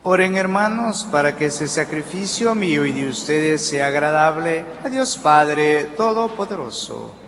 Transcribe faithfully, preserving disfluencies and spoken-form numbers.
Oren, hermanos, para que ese sacrificio mío y de ustedes sea agradable a Dios Padre Todopoderoso.